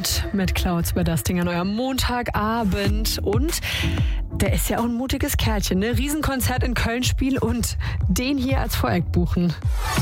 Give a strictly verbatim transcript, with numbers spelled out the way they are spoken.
Abend mit Clouds Bursting an eurem Montagabend. Und der ist ja auch ein mutiges Kerlchen, ne? Riesenkonzert in Köln spielen und den hier als Voreck buchen.